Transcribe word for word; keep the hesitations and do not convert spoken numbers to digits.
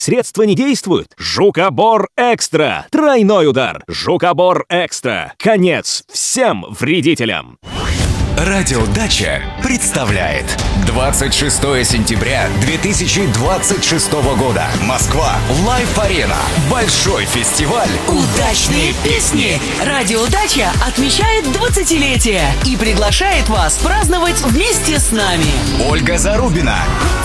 Средства не действуют? Жукобор Экстра. Тройной удар. Жукобор Экстра. Конец всем вредителям. Радиодача представляет двадцать шестое сентября две тысячи двадцать шестого года. Москва. Лайф-арена. Большой фестиваль. Удачные песни. Радиодача отмечает двадцатилетие и приглашает вас праздновать вместе с нами. Ольга Зарубина.